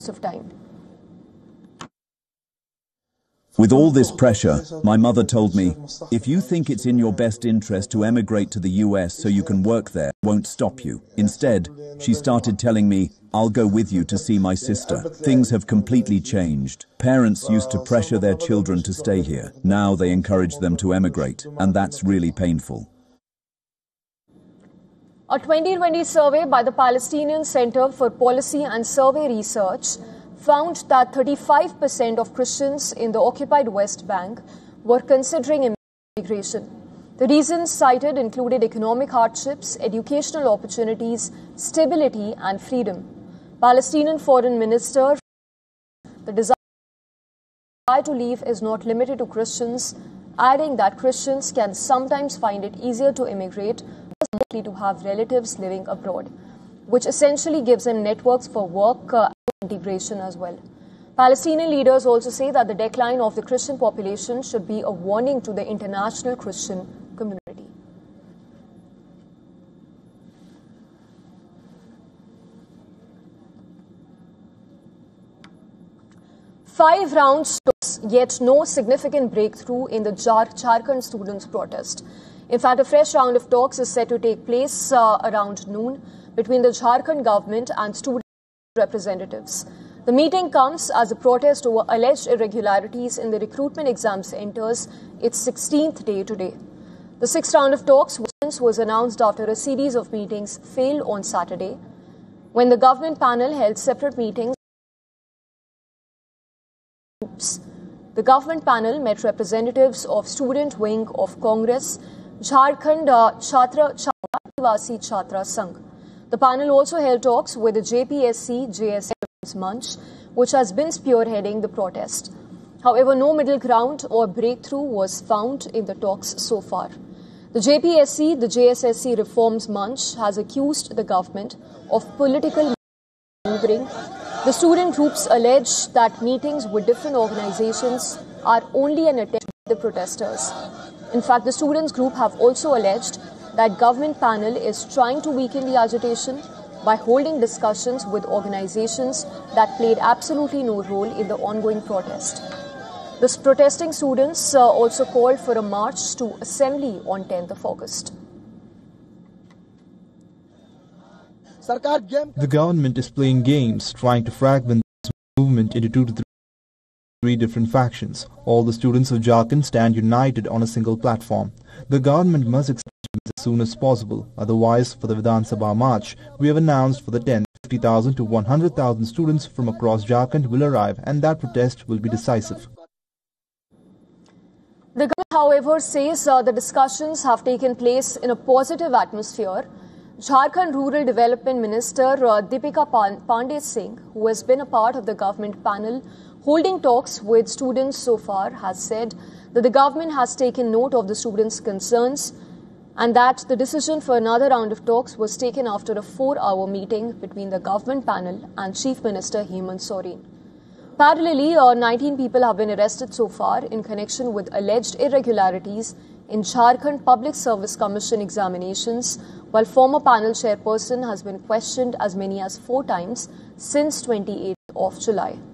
of time. With all this pressure, my mother told me, if you think it's in your best interest to emigrate to the US so you can work there, it won't stop you. Instead, she started telling me, I'll go with you to see my sister. Things have completely changed. Parents used to pressure their children to stay here. Now they encourage them to emigrate, and that's really painful. A 2020 survey by the Palestinian Center for Policy and Survey Research found that 35% of Christians in the occupied West Bank were considering immigration. The reasons cited included economic hardships, educational opportunities, stability and freedom. Palestinian Foreign Minister, the desire to leave is not limited to Christians, adding that Christians can sometimes find it easier to immigrate than to have relatives living abroad, which essentially gives them networks for work and integration as well. Palestinian leaders also say that the decline of the Christian population should be a warning to the international Christian community. Five rounds took, yet no significant breakthrough in the Jharkhand students' protest. In fact, a fresh round of talks is set to take place around noon between the Jharkhand government and student representatives. The meeting comes as a protest over alleged irregularities in the recruitment exams enters its 16th day today. The sixth round of talks was announced after a series of meetings failed on Saturday, when the government panel held separate meetings. The government panel met representatives of student wing of Congress, Jharkhand Adivasi Chhatra Sangh. The panel also held talks with the JPSC-JSS Munch, which has been spearheading the protest. However, no middle ground or breakthrough was found in the talks so far. The JPSC, the JSSC Reforms Munch, has accused the government of political maneuvering. The student groups allege that meetings with different organizations are only an attempt by the protesters. In fact, the students group have also alleged that government panel is trying to weaken the agitation by holding discussions with organizations that played absolutely no role in the ongoing protest. The protesting students also called for a march to assembly on 10th of August. The government is playing games, trying to fragment this movement into 2 to 3 different factions. All the students of Jharkhand stand united on a single platform. The government must accept as soon as possible. Otherwise, for the Vidhan Sabha March, we have announced for the 10th, 50,000 to 100,000 students from across Jharkhand will arrive, and that protest will be decisive. The government, however, says the discussions have taken place in a positive atmosphere. Jharkhand Rural Development Minister Deepika Pandey Singh, who has been a part of the government panel holding talks with students so far, has said that the government has taken note of the students' concerns and that the decision for another round of talks was taken after a 4-hour meeting between the government panel and Chief Minister Hemant Soren. Parallelly, 19 people have been arrested so far in connection with alleged irregularities in Jharkhand Public Service Commission examinations, while former panel chairperson has been questioned as many as 4 times since 28th of July.